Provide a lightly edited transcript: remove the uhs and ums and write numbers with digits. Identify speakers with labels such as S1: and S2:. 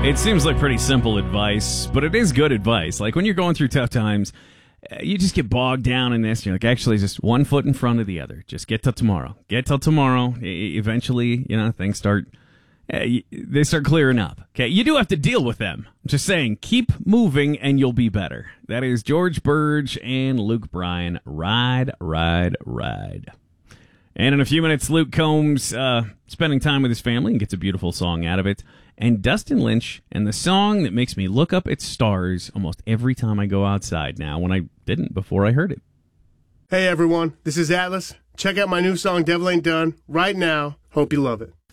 S1: It seems like pretty simple advice, but it is good advice. Like when you're going through tough times, you just get bogged down in this. You're like, actually, just one foot in front of the other. Just get till tomorrow. Get till tomorrow. Eventually, things start clearing up. Okay, you do have to deal with them. I'm just saying, keep moving and you'll be better. That is George Burge and Luke Bryan. Ride, ride, ride. And in a few minutes, Luke Combs spending time with his family and gets a beautiful song out of it. And Dustin Lynch and the song that makes me look up at stars almost every time I go outside now, when I didn't before I heard it.
S2: Hey everyone, this is Atlas. Check out my new song, Devil Ain't Done, right now. Hope you love it.